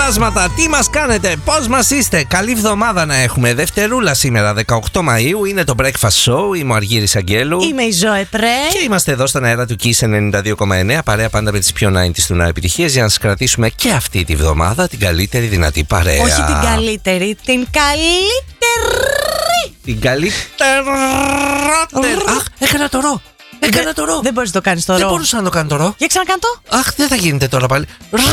πλάσματα, τι μας κάνετε, πώς μας είστε? Καλή εβδομάδα να έχουμε. Δευτερούλα σήμερα, 18 Μαΐου. Είναι το Breakfast Show. Είμαι ο Αργύρης Αγγέλου. Είμαι η Ζωέ Πρέ. Και είμαστε εδώ στον αέρα του Kiss 92,9. Παρέα πάντα με τις πιο 90's του να επιτυχίες, για να σας κρατήσουμε και αυτή τη βδομάδα την καλύτερη δυνατή παρέα. Όχι την καλύτερη, την καλύτερη. Την καλύτερη. Αχ, έκανα το ρο. Έκανα το ρο. Δεν μπορείς να το κάνεις το ρο. Δεν μπορούσα να το κάνω το ρο. Για ξανακάνω το. Αχ, δεν θα γίνεται τώρα πάλι.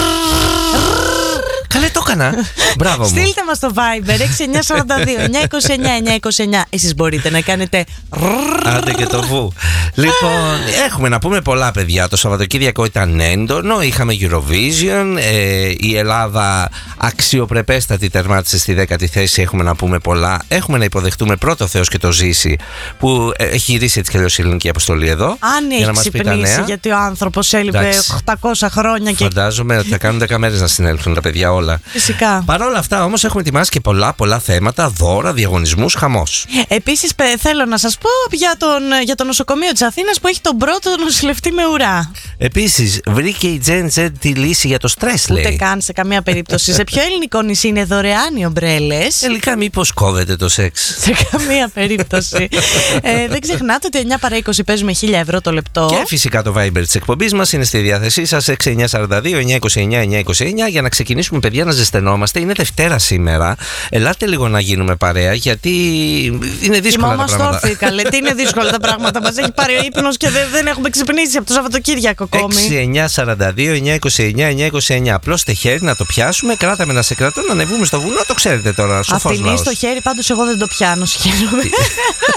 Καλέ, το έκανα. Μπράβο μου. Στείλτε μας στο Viber 6942-929-929. Εσείς μπορείτε να κάνετε. Άντε και το βου. Λοιπόν, έχουμε να πούμε πολλά, παιδιά. Το Σαββατοκύριακο ήταν έντονο. Είχαμε Eurovision. Η Ελλάδα αξιοπρεπέστατη τερμάτισε στη 10η θέση. Έχουμε να πούμε πολλά. Έχουμε να υποδεχτούμε πρώτο Θεός και το Ζήση, που έχει γυρίσει έτσι κι αλλιώς η ελληνική αποστολή εδώ. Αν έχει ξυπνήσει, γιατί ο άνθρωπος έλειπε 800 χρόνια και. Φαντάζομαι ότι θα κάνουν 10 μέρες να συνέλθουν τα παιδιά όλα. Φυσικά. Παρ' όλα αυτά όμως έχουμε ετοιμάσει και πολλά θέματα, δώρα, διαγωνισμούς, χαμός. Επίσης θέλω να σας πω για το νοσοκομείο της Αθήνας που έχει τον πρώτο νοσηλευτή με ουρά. Επίσης βρήκε η Gen Z τη λύση για το στρες, λέει. Ούτε καν σε καμία περίπτωση. Σε ποιο ελληνικό νησί είναι δωρεάν οι ομπρέλες? Τελικά μήπως κόβεται το σεξ? Σε καμία περίπτωση. Δεν ξεχνάτε ότι 9 παρά 20 παίζουμε 1.000 ευρώ το λεπτό. Και φυσικά το Viber της εκπομπής μας είναι στη διάθεσή σας 6942-929-929 για να ξεκινήσουμε, παιδιά, να ζεσθενόμαστε. Είναι Δευτέρα σήμερα. Ελάτε λίγο να γίνουμε παρέα, γιατί είναι δύσκολα τα πράγματα. Όρθιοι, καλέ. Τι είναι δύσκολα τα πράγματα? Μας έχει πάρει ο ύπνος και δεν έχουμε ξυπνήσει από το Σαββατοκύριακο ακόμη. 6942-929-929. Απλώστε χέρι να το πιάσουμε. Κράταμε να σε κρατώ, να ανεβούμε στο βουνό. Το ξέρετε τώρα. Σοφός Αυτινή λαός. στο χέρι, πάντως εγώ δεν το πιάνω. Σχέρομαι.